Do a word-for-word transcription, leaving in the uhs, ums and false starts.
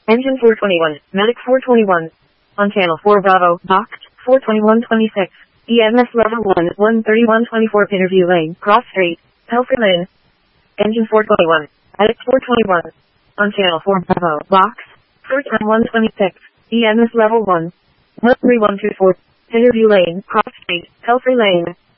Engine four twenty-one, Medic four twenty-one. On channel four Bravo, boxed, four twenty-one twenty-six. E M S level one, one thirty-one twenty-four, interview lane, cross street, Pelfrey Lane. Engine four twenty-one, Medic four twenty-one. On channel four Bravo, box, four twenty-one twenty-six. E M S level one, one three one two four. Interview lane, cross street, Pelfrey Lane.